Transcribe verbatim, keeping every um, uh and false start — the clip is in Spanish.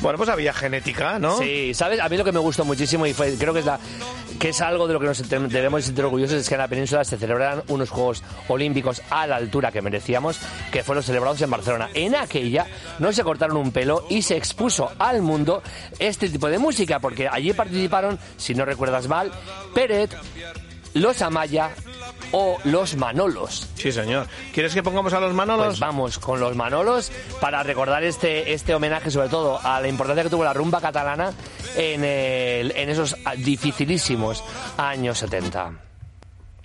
Bueno, pues había genética, ¿no? Sí, ¿sabes? A mí lo que me gustó muchísimo y fue, creo que es la que es algo de lo que nos debemos sentir orgullosos es que en la península se celebraran unos Juegos Olímpicos a la altura que merecíamos, que fueron celebrados en Barcelona. En aquella no se cortaron un pelo y se expuso al mundo este tipo de música, porque allí participaron, si no recuerdas mal, Peret, los Amaya o los Manolos. Sí, señor. ¿Quieres que pongamos a los Manolos? Pues vamos con los Manolos para recordar este, este homenaje, sobre todo a la importancia que tuvo la rumba catalana en, el, en esos dificilísimos años setenta.